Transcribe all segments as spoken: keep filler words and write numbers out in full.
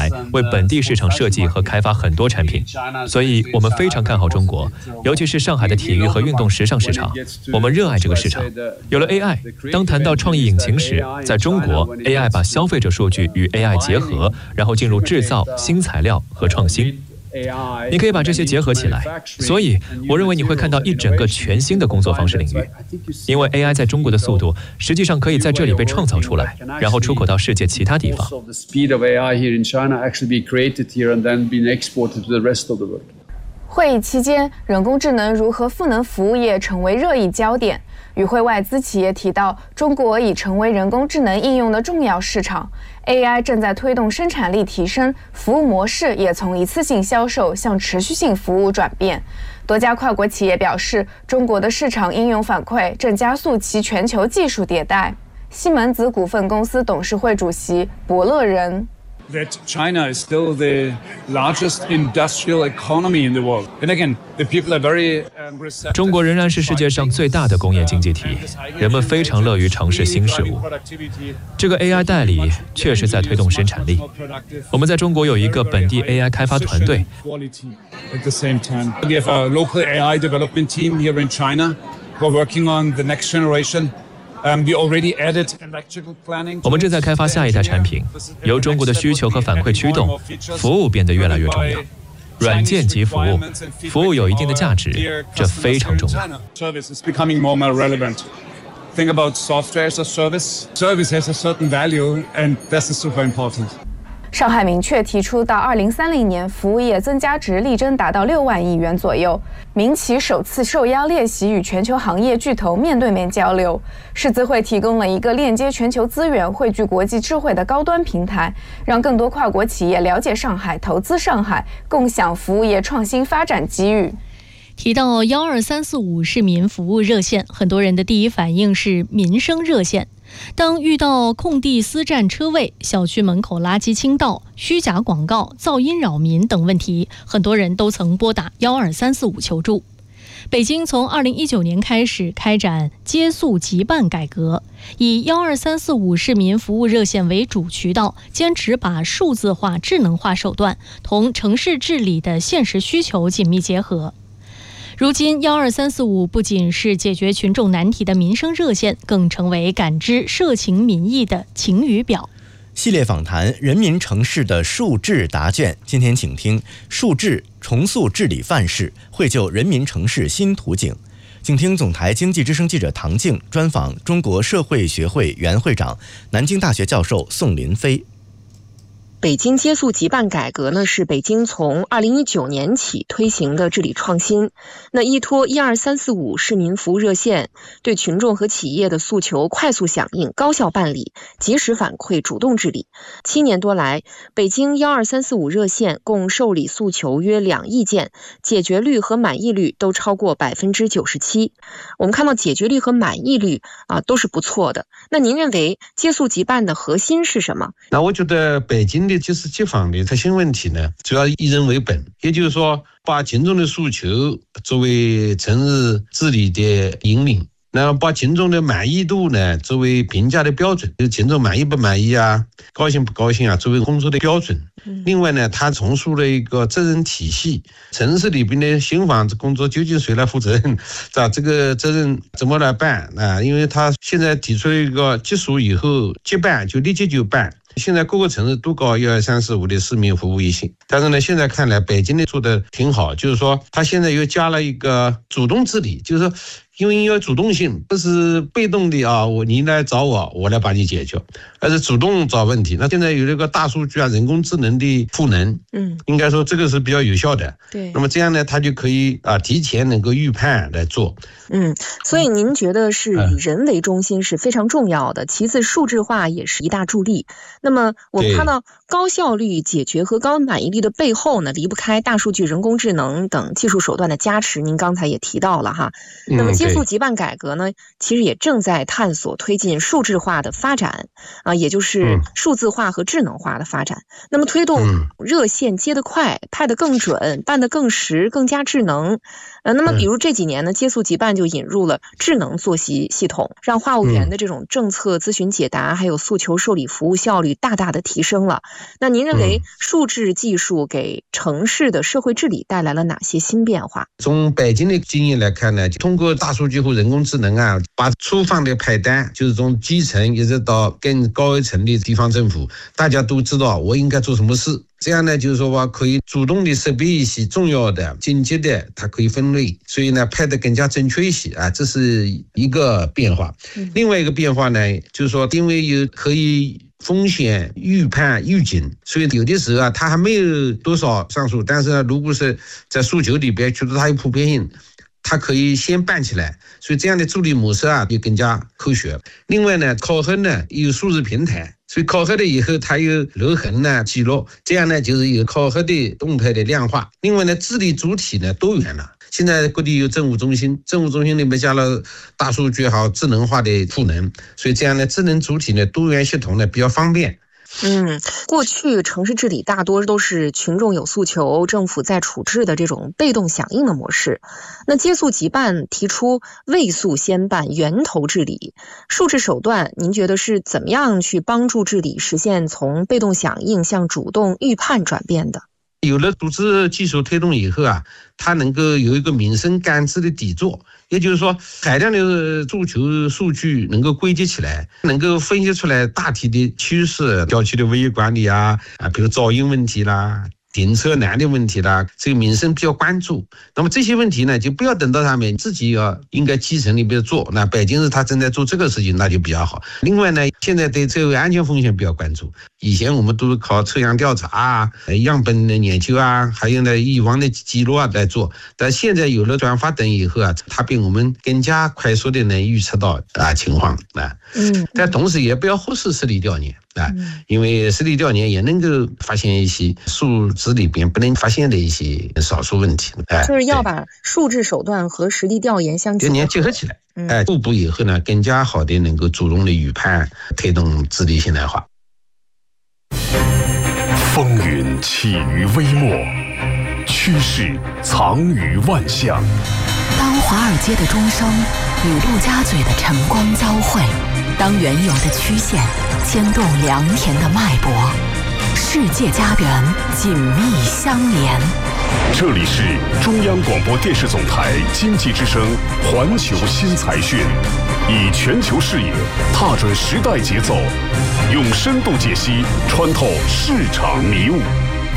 来为本地市场设计和开发很多产品，所以我们非常看好中国，尤其是上海的体育和运动时尚市场，我们热爱这个市场。有了 A I， 当谈到创意引擎时，在中国 A I 把消费者数据与 A I 结合，然后进入制造、新材料和创新。你可以把这些结合起来，所以我认为你会看到一整个全新的工作方式领域。因为 A I 在中国的速度实际上可以在这里被创造出来，然后出口到世界其他地方。 会议期间，人工智能如何赋能服务业成为热议焦点。与会外资企业提到，中国已成为人工智能应用的重要市场 ，A I 正在推动生产力提升，服务模式也从一次性销售向持续性服务转变。多家跨国企业表示，中国的市场应用反馈正加速其全球技术迭代。西门子股份公司董事会主席伯乐仁。 That China is still the largest industrial economy in the world. And again, the people are very receptive. 中国仍然是世界上最大的工业经济体，人们非常乐于尝试新事物。这个 A I 代理确实在推动生产力。我们在中国有一个本地 A I 开发团队。 At the same time, we have a local A I development team here in China who are working on the next generation.Um, we already added electrical planning. 我们正在开发下一代产品，由中国的需求和反馈驱动，服务变得越来越重要。软件及服务，服务有一定的价值，这非常重要。 Service is becoming more and more relevant. Think about software as a service. Service has a certain value, and this is super important. 上海明确提出，到二零三零年，服务业增加值力争达到六万亿元左右。民企首次受邀列席与全球行业巨头面对面交流，世资会提供了一个链接全球资源、汇聚国际智慧的高端平台，让更多跨国企业了解上海、投资上海，共享服务业创新发展机遇。 提到一二三四五市民服务热线，很多人的第一反应是民生热线。当遇到空地私占车位、小区门口垃圾倾倒、虚假广告、噪音扰民等问题，很多人都曾拨打一二三四五求助。北京从二零一九年开始开展接诉即办改革，以一二三四五市民服务热线为主渠道，坚持把数字化、智能化手段同城市治理的现实需求紧密结合。如今一二三四五不仅是解决群众难题的民生热线，更成为感知社情民意的晴雨表。 系列访谈人民城市的数治答卷，今天请听数治重塑治理范式，绘就人民城市新图景。请听总台经济之声记者唐静专访中国社会学会原会长、南京大学教授宋林飞。 北京接诉即办改革呢，是北京从二零一九年起推行的治理创新。那依托一二三四五市民服务热线，对群众和企业的诉求快速响应、高效办理、及时反馈、主动治理。七年多来，北京一二三四五热线共受理诉求约两亿件，解决率和满意率都超过百分之九十七。我们看到解决率和满意率啊都是不错的。那您认为接诉即办的核心是什么？ 那我觉得北京的即时即访的核心问题呢，主要以人为本，也就是说，把群众的诉求作为城市治理的引领，然后把群众的满意度呢作为评价的标准，就是群众满意不满意啊，高兴不高兴啊，作为工作的标准。另外呢，它重塑了一个责任体系，城市里边的新房子工作究竟谁来负责任？这这个责任怎么来办啊？因为他现在提出了一个接诉以后即办，就立即就办。现在各个城市都搞一二三四五的市民服务一线，但是呢，现在看来北京的做的挺好，就是说他现在又加了一个主动治理，就是说因为要主动性，不是被动的啊，我你来找我，我来把你解决，而是主动找问题。那现在有这个大数据啊、人工智能的赋能，嗯，应该说这个是比较有效的。对，那么这样呢，他就可以啊提前能够预判来做。 嗯，所以您觉得是以人为中心是非常重要的，其次数字化也是一大助力。那么我们看到高效率解决和高满意率的背后呢，离不开大数据、人工智能等技术手段的加持。您刚才也提到了哈，那么接接速急办改革呢，其实也正在探索推进数字化的发展啊，也就是数字化和智能化的发展。嗯、那么推动热线接得快，派得更准，办得更实，更加智能。呃，那么比如这几年呢，接速急办就引入了智能作息系统，让话务员的这种政策咨询解答，还有诉求受理服务效率大大的提升了。那您认为数字技术给城市的社会治理带来了哪些新变化？ 从北京的经验来看呢，通过大数据和人工智能啊，把厨房的派单，就是从基层一直到更高一层的地方政府，大家都知道我应该做什么事。这样呢，就是说吧，可以主动的识别一些重要的、紧急的，它可以分类，所以呢，派得更加准确一些啊，这是一个变化。嗯、另外一个变化呢，就是说，因为有可以风险预判预警，所以有的时候啊，它还没有多少上诉，但是呢，如果是在诉求里边觉得它有普遍性，它可以先办起来，所以这样的处理模式啊也更加科学。另外呢，考核呢有数字平台，所以考核了以后它有留痕呢记录，这样呢就是有考核的动态的量化。另外呢，治理主体呢多元了，现在各地有政务中心，政务中心里面加了大数据好智能化的赋能，所以这样呢智能主体呢多元系统呢比较方便。 嗯，过去城市治理大多都是群众有诉求，政府在处置的这种被动响应的模式。那接速急办提出未诉先办，源头治理，数字手段，您觉得是怎么样去帮助治理实现从被动响应向主动预判转变的？ 有了数字技术推动以后啊，它能够有一个民生感知的底座，也就是说海量的诉求数据能够归结起来，能够分析出来大体的趋势，郊区的物业管理啊，啊，比如噪音问题啦，停车难的问题啦，这个民生比较关注。那么这些问题呢，就不要等到他们自己要应该基层里边做。那北京市他正在做这个事情，那就比较好。另外呢，现在对车位安全风险比较关注。以前我们都是靠车辆调查啊、样本的研究啊，还有呢以往的记录啊来做。但现在有了转发等以后啊，它比我们更加快速的能预测到啊情况啊。嗯。但同时也不要忽视实地调研。啊，因为实地调研也能够发现一些数字里边不能发现的一些少数问题， 哎，就是要把数字手段和实地调研相结合结合起来，哎，互补以后呢，更加好的能够主动的预判，推动治理现代化。 风云起于微末，趋势藏于万象。 当华尔街的钟声与陆家嘴的晨光交汇，当原有的曲线牵动良田的脉搏，世界家园紧密相连。 这里是中央广播电视总台经济之声环球新财讯，以全球视野踏准时代节奏，用深度解析穿透市场迷雾。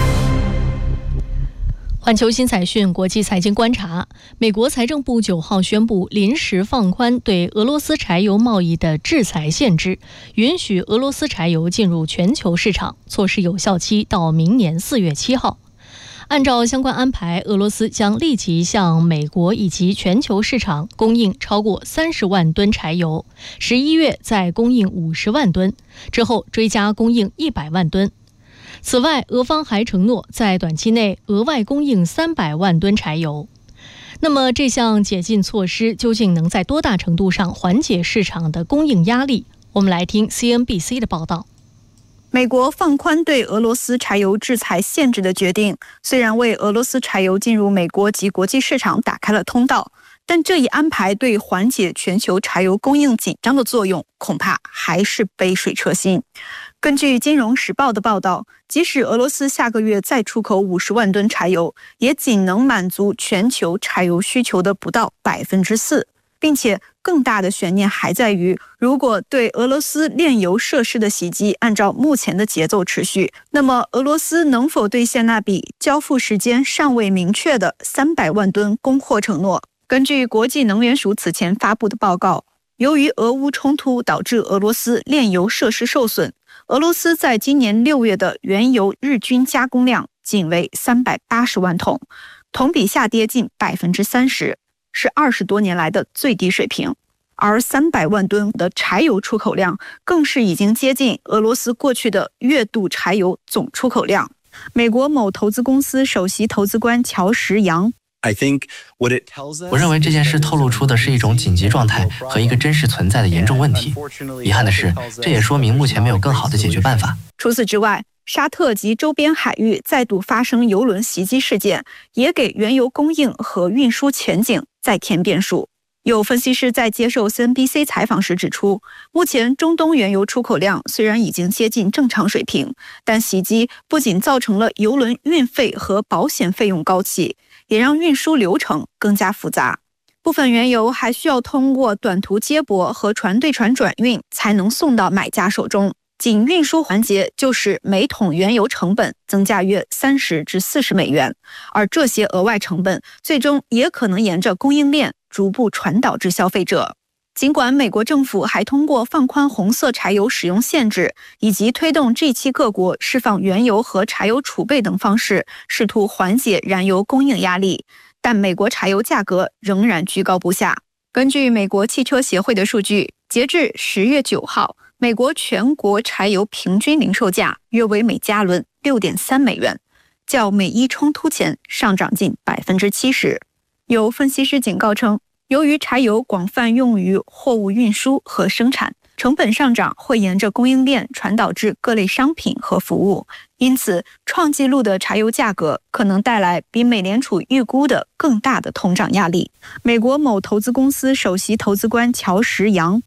环球新财讯国际财经观察，美国财政部九号宣布临时放宽对俄罗斯柴油贸易的制裁限制，允许俄罗斯柴油进入全球市场，措施有效期到明年四月七号。按照相关安排，俄罗斯将立即向美国以及全球市场供应超过三十万吨柴油，十一月再供应五十万吨，之后追加供应一百万吨。此外，俄方还承诺在短期内额外供应三百万吨柴油。那么，这项解禁措施究竟能在多大程度上缓解市场的供应压力？我们来听 C N B C 的报道。 美国放宽对俄罗斯柴油制裁限制的决定，虽然为俄罗斯柴油进入美国及国际市场打开了通道，但这一安排对缓解全球柴油供应紧张的作用，恐怕还是杯水车薪。根据《金融时报》的报道，即使俄罗斯下个月再出口五十万吨柴油，也仅能满足全球柴油需求的不到百分之四，并且更大的悬念还在于，如果对俄罗斯炼油设施的袭击按照目前的节奏持续，那么俄罗斯能否兑现那笔交付时间尚未明确的三百万吨供货承诺？根据国际能源署此前发布的报告，由于俄乌冲突导致俄罗斯炼油设施受损，俄罗斯在今年六月的原油日均加工量仅为三百八十万桶，同比下跌近百分之三十，是二十多年来的最低水平。而三百万吨的柴油出口量更是已经接近俄罗斯过去的月度柴油总出口量。美国某投资公司首席投资官乔什扬我认为这件事透露出的是一种紧急状态和一个真实存在的严重问题。遗憾的是，这也说明目前没有更好的解决办法。 除此之外，沙特及周边海域再度发生油轮袭击事件，也给原油供应和运输前景再添变数。有分析师在接受 C N B C 采访时指出，目前中东原油出口量虽然已经接近正常水平，但袭击不仅造成了油轮运费和保险费用高企，也让运输流程更加复杂。部分原油还需要通过短途接驳和船对船转运才能送到买家手中。仅运输环节就使每桶原油成本增加约三十至四十美元，而这些额外成本最终也可能沿着供应链逐步传导至消费者。尽管美国政府还通过放宽红色柴油使用限制以及推动 G 七 各国释放原油和柴油储备等方式，试图缓解燃油供应压力，但美国柴油价格仍然居高不下。根据美国汽车协会的数据，截至十月九号，美国全国柴油平均零售价约为每加仑 六点三美元，较美伊冲突前上涨近 百分之七十。 有分析师警告称，由于柴油广泛用于货物运输和生产，成本上涨会沿着供应链传导至各类商品和服务，因此创纪录的柴油价格可能带来比美联储预估的更大的通胀压力。美国某投资公司首席投资官乔什扬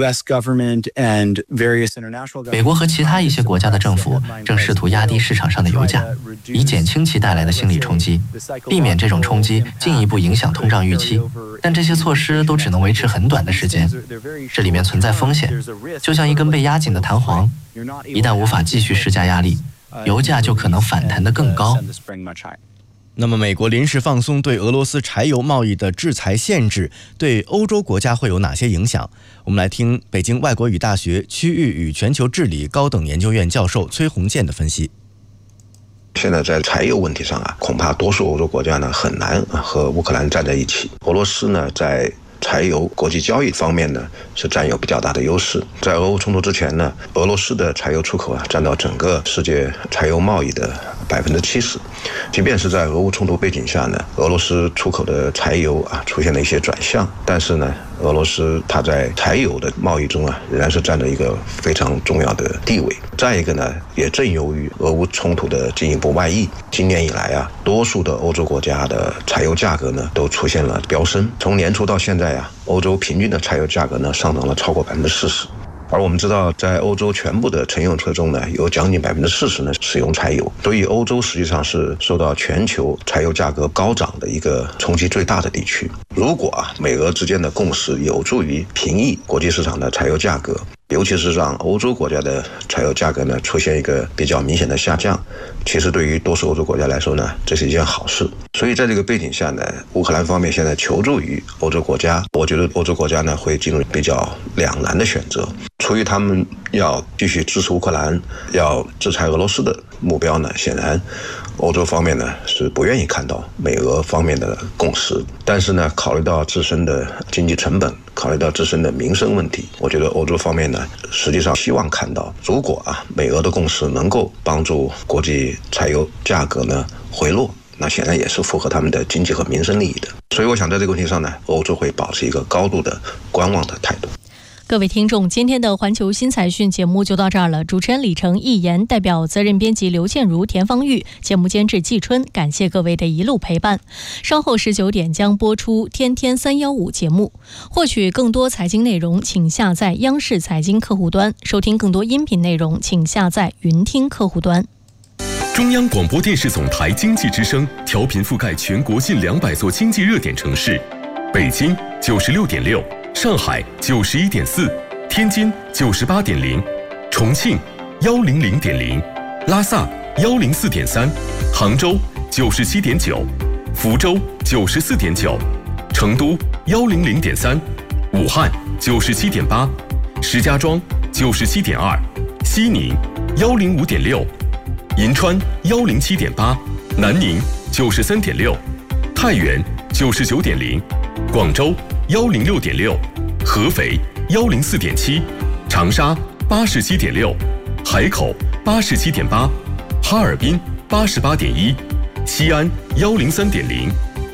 美国和其他一些国家的政府正试图压低市场上的油价，以减轻其带来的心理冲击，避免这种冲击进一步影响通胀预期。但这些措施都只能维持很短的时间，这里面存在风险，就像一根被压紧的弹簧，一旦无法继续施加压力，油价就可能反弹得更高。 那么，美国临时放松对俄罗斯柴油贸易的制裁限制，对欧洲国家会有哪些影响？我们来听北京外国语大学区域与全球治理高等研究院教授崔洪建的分析。 现在在柴油问题上啊，恐怕多数欧洲国家呢很难和乌克兰站在一起。俄罗斯呢在柴油国际交易方面呢是占有比较大的优势。在俄乌冲突之前呢，俄罗斯的柴油出口啊占到整个世界柴油贸易的百分之七十。即便是在俄乌冲突背景下呢，俄罗斯出口的柴油啊出现了一些转向，但是呢，俄罗斯它在柴油的贸易中啊仍然是占着一个非常重要的地位。再一个呢，也正由于俄乌冲突的进一步外溢，今年以来啊，多数的欧洲国家的柴油价格呢都出现了飙升。从年初到现在啊，欧洲平均的柴油价格呢上涨了超过百分之四十。而我们知道，在欧洲全部的乘用车中呢，有将近百分之四十呢使用柴油，所以欧洲实际上是受到全球柴油价格高涨的一个冲击最大的地区。如果啊，美俄之间的共识有助于平抑国际市场的柴油价格，尤其是让欧洲国家的柴油价格呢出现一个比较明显的下降，其实对于多数欧洲国家来说呢，这是一件好事。所以在这个背景下呢，乌克兰方面现在求助于欧洲国家，我觉得欧洲国家呢会进入比较两难的选择。出于他们要继续支持乌克兰，要制裁俄罗斯的目标呢，显然欧洲方面呢是不愿意看到美俄方面的共识。但是呢，考虑到自身的经济成本，考虑到自身的民生问题，我觉得欧洲方面呢实际上希望看到，如果啊美俄的共识能够帮助国际柴油价格呢回落，那显然也是符合他们的经济和民生利益的。所以我想在这个问题上呢，欧洲会保持一个高度的观望的态度。 各位听众，今天的环球新财讯节目就到这儿了。主持人李成、易言，代表责任编辑刘倩茹、田方玉，节目监制季春，感谢各位的一路陪伴。稍后十九点将播出天天三一五节目。获取更多财经内容，请下载央视财经客户端；收听更多音频内容，请下载云听客户端。 中央广播电视总台经济之声调频覆盖全国近两百座经济热点城市，北京九十六点六。上海九十一点四，天津九十八点零，重庆幺零零点零，拉萨幺零四点三，杭州九十七点九，福州九十四点九，成都幺零零点三，武汉九十七点八，石家庄九十七点二，西宁幺零五点六，银川幺零七点八，南宁九十三点六，太原九十九点零，广州幺零六点六，合肥幺零四点七，长沙八十七点六，海口八十七点八，哈尔滨八十八点一，西安幺零三点零，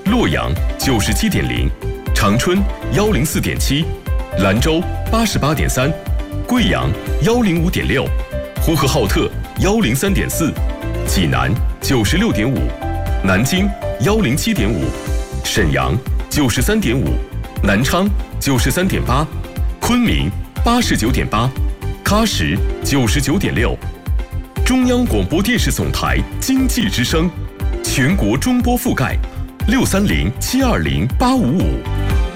洛阳九十七点零，长春幺零四点七，兰州八十八点三，贵阳幺零五点六，呼和浩特幺零三点四，济南九十六点五，南京幺零七点五，沈阳九十三点五，南昌九十三点八，昆明八十九点八，喀什九十九点六。中央广播电视总台经济之声，全国中波覆盖，六三零七二零八五五。